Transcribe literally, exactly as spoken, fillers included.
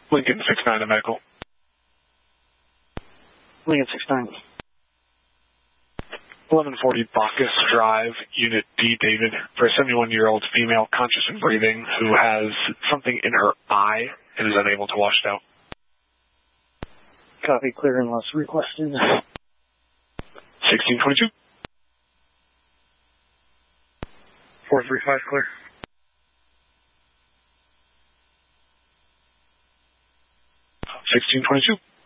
Lincoln six nine to medical. Lincoln six nine. eleven forty Bacchus Drive, Unit D, David, for a seventy-one-year-old female conscious and breathing who has something in her eye and is unable to wash it out. Copy, clear unless requested. sixteen twenty-two. four three five, clear. sixteen twenty-two.